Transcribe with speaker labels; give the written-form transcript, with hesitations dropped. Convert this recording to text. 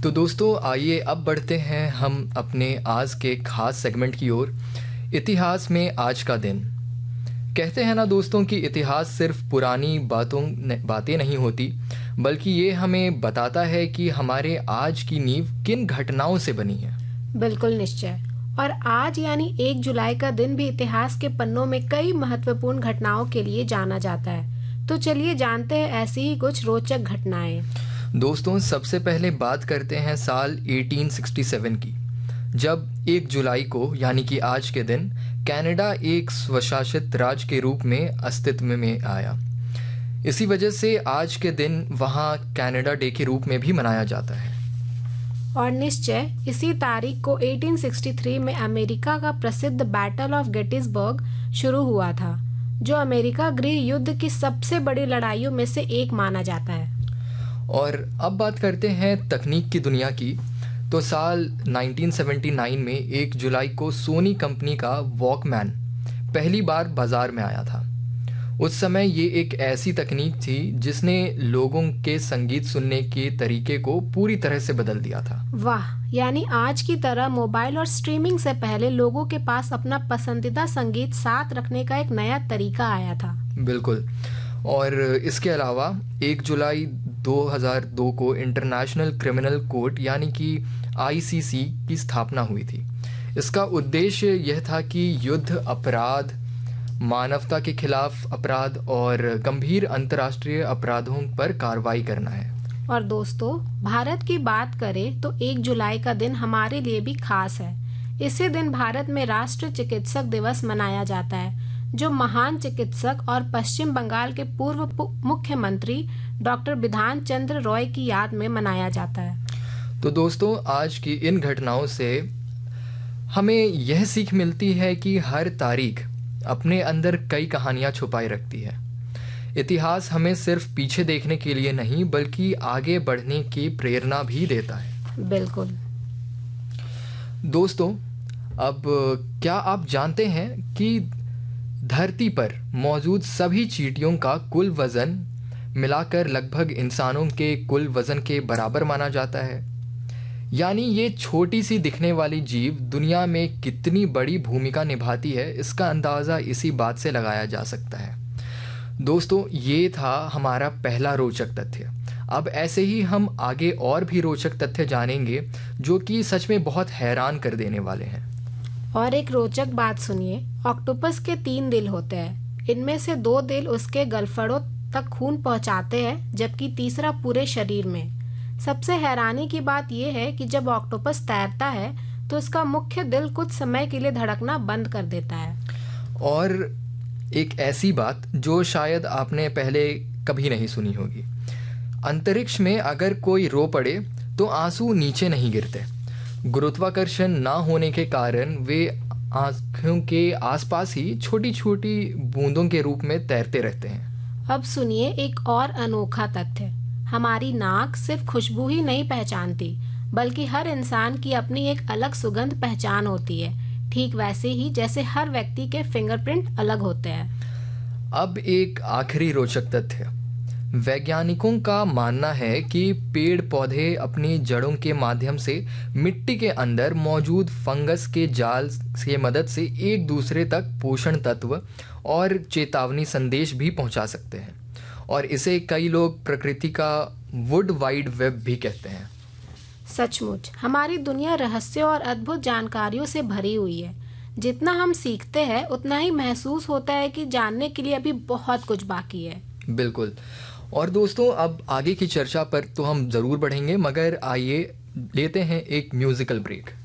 Speaker 1: तो दोस्तों आइए अब बढ़ते हैं हम अपने आज के खास सेगमेंट की ओर। इतिहास में आज का दिन। कहते हैं ना दोस्तों कि इतिहास सिर्फ पुरानी बातें नहीं होती, बल्कि ये हमें बताता है कि हमारे आज की नींव किन घटनाओं से बनी है।
Speaker 2: बिल्कुल निश्चय। और आज यानी 1 जुलाई का दिन भी इतिहास के पन्नों में कई महत्वपूर्ण घटनाओं के लिए जाना जाता है। तो चलिए जानते हैं ऐसी ही कुछ रोचक घटनाएं।
Speaker 1: दोस्तों सबसे पहले बात करते हैं साल 1867 की, जब 1 जुलाई को यानी कि आज के दिन कनाडा एक स्वशासित राज्य के रूप में अस्तित्व में आया। इसी वजह से आज के दिन वहाँ कनाडा डे के रूप में भी मनाया जाता है।
Speaker 2: और निश्चय इसी तारीख को 1863 में अमेरिका का प्रसिद्ध बैटल ऑफ गेटिसबर्ग शुरू हुआ था, जो अमेरिका गृह युद्ध की सबसे बड़ी लड़ाइयों में से एक माना जाता है।
Speaker 1: और अब बात करते हैं तकनीक की दुनिया की। तो साल 1979 में 1 जुलाई को सोनी कंपनी का वॉकमैन पहली बार बाजार में आया था। उस समय ये एक ऐसी तकनीक थी जिसने लोगों के संगीत सुनने के तरीके को पूरी तरह से बदल दिया था।
Speaker 2: वाह, यानी आज की तरह मोबाइल और स्ट्रीमिंग से पहले लोगों के पास अपना पसंदीदा संगीत साथ रखने का एक नया तरीका आया था।
Speaker 1: बिल्कुल। और इसके अलावा 1 जुलाई 2002 को इंटरनेशनल क्रिमिनल कोर्ट यानी कि ICC की स्थापना हुई थी। इसका उद्देश्य यह था कि युद्ध अपराध, मानवता के खिलाफ अपराध और गंभीर अंतर्राष्ट्रीय अपराधों पर कार्रवाई करना है।
Speaker 2: और दोस्तों भारत की बात करें तो 1 जुलाई का दिन हमारे लिए भी खास है। इसी दिन भारत में राष्ट्रीय चिकित्सक दिवस मनाया जाता है, जो महान चिकित्सक और पश्चिम बंगाल के पूर्व मुख्यमंत्री डॉक्टर बिधान चंद्र रॉय की याद में मनाया जाता है।
Speaker 1: तो दोस्तों आज की इन घटनाओं से हमें यह सीख मिलती है कि हर तारीख अपने अंदर कई कहानियां छुपाए रखती है। इतिहास हमें सिर्फ पीछे देखने के लिए नहीं, बल्कि आगे बढ़ने की प्रेरणा भी देता है।
Speaker 2: बिल्कुल।
Speaker 1: दोस्तों अब क्या आप जानते हैं कि धरती पर मौजूद सभी चींटियों का कुल वजन मिलाकर लगभग इंसानों के कुल वजन के बराबर माना जाता है। यानी ये छोटी सी दिखने वाली जीव दुनिया में कितनी बड़ी भूमिका निभाती है, इसका अंदाज़ा इसी बात से लगाया जा सकता है। दोस्तों ये था हमारा पहला रोचक तथ्य। अब ऐसे ही हम आगे और भी रोचक तथ्य जानेंगे जो कि सच में बहुत हैरान कर देने वाले हैं।
Speaker 2: और एक रोचक बात सुनिए, ऑक्टोपस के 3 दिल होते हैं। इनमें से 2 दिल उसके गलफड़ों तक खून पहुंचाते हैं, जबकि तीसरा पूरे शरीर में। सबसे हैरानी की बात यह है कि जब ऑक्टोपस तैरता है तो उसका मुख्य दिल कुछ समय के लिए धड़कना बंद कर देता है।
Speaker 1: और एक ऐसी बात जो शायद आपने पहले कभी नहीं सुनी होगी, अंतरिक्ष में अगर कोई रो पड़े तो आंसू नीचे नहीं गिरते। गुरुत्वाकर्षण ना होने के कारण वे आंखों के आसपास ही छोटी छोटी बूंदों के रूप में तैरते रहते हैं।
Speaker 2: अब सुनिए एक और अनोखा तथ्य। हमारी नाक सिर्फ खुशबू ही नहीं पहचानती, बल्कि हर इंसान की अपनी एक अलग सुगंध पहचान होती है, ठीक वैसे ही जैसे हर व्यक्ति के फिंगरप्रिंट अलग होते हैं।
Speaker 1: अब एक आखिरी रोचक तथ्य। वैज्ञानिकों का मानना है कि पेड़ पौधे अपनी जड़ों के माध्यम से मिट्टी के अंदर मौजूद फंगस के जाल के मदद से एक दूसरे तक पोषण तत्व और चेतावनी संदेश भी पहुंचा सकते हैं। और इसे कई लोग प्रकृति का वुड वाइड वेब भी कहते हैं।
Speaker 2: सचमुच हमारी दुनिया रहस्य और अद्भुत जानकारियों से भरी हुई है। जितना हम सीखते हैं उतना ही महसूस होता है कि जानने के लिए अभी बहुत कुछ बाकी है।
Speaker 1: बिल्कुल। और दोस्तों अब आगे की चर्चा पर तो हम ज़रूर बढ़ेंगे, मगर आइए लेते हैं एक म्यूज़िकल ब्रेक।